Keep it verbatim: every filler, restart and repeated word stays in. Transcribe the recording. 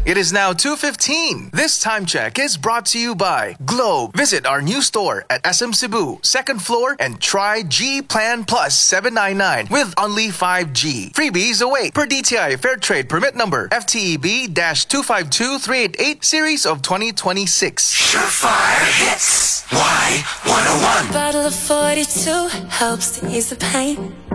It is now two fifteen. This time check is brought to you by Globe. Visit our new store at S M Cebu, second floor, and try G Plan Plus seven ninety-nine with only five G. Freebies await per D T I Fair Trade Permit Number F T E B two five two three eight eight Series of twenty twenty-six. Surefire hits. Y one oh one. Bottle of forty-two helps to ease the pain.